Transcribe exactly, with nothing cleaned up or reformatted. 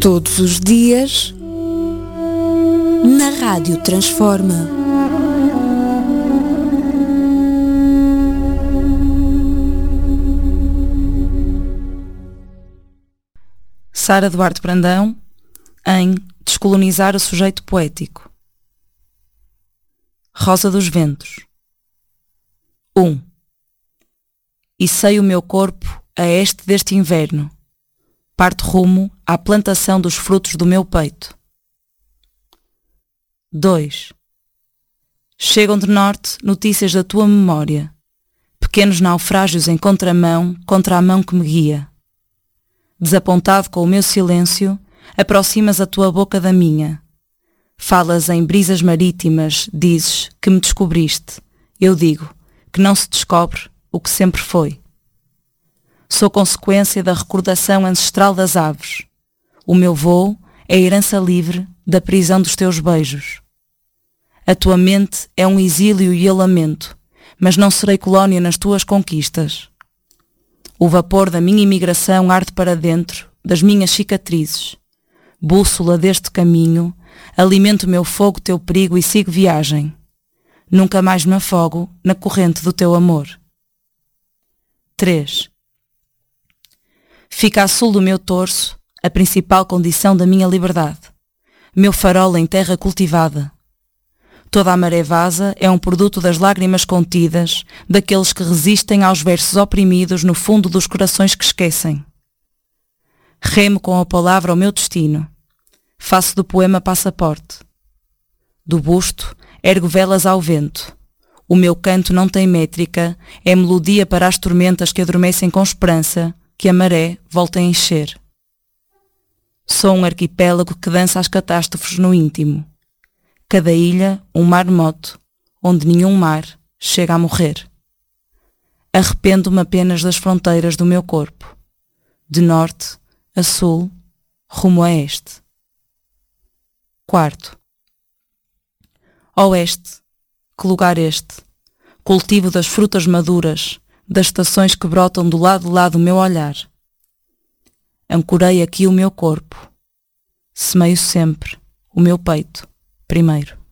Todos os dias, na Rádio Transforma. Sara Duarte Brandão, em Descolonizar o Sujeito Poético. Rosa dos Ventos. um. Icei o meu corpo a este deste inverno. Parto rumo à plantação dos frutos do meu peito. dois. Chegam de norte notícias da tua memória, pequenos naufrágios em contramão contra a mão que me guia. Desapontado com o meu silêncio, aproximas a tua boca da minha. Falas em brisas marítimas, dizes que me descobriste. Eu digo que não se descobre o que sempre foi. Sou consequência da recordação ancestral das aves. O meu voo é a herança livre da prisão dos teus beijos. A tua mente é um exílio e eu lamento, mas não serei colónia nas tuas conquistas. O vapor da minha imigração arde para dentro das minhas cicatrizes. Bússola deste caminho, alimento meu fogo, teu perigo e sigo viagem. Nunca mais me afogo na corrente do teu amor. três. Fica a sul do meu torso a principal condição da minha liberdade. Meu farol em terra cultivada. Toda a maré vaza é um produto das lágrimas contidas, daqueles que resistem aos versos oprimidos no fundo dos corações que esquecem. Remo com a palavra o meu destino. Faço do poema passaporte. Do busto, ergo velas ao vento. O meu canto não tem métrica, é melodia para as tormentas que adormecem com esperança, que a maré volta a encher. Sou um arquipélago que dança as catástrofes no íntimo. Cada ilha, um maremoto, onde nenhum mar chega a morrer. Arrependo-me apenas das fronteiras do meu corpo, de norte a sul, rumo a este. Quarto. Oeste, que lugar este, cultivo das frutas maduras, das estações que brotam do lado de lá do meu olhar. Ancorei aqui o meu corpo, semeio sempre o meu peito primeiro.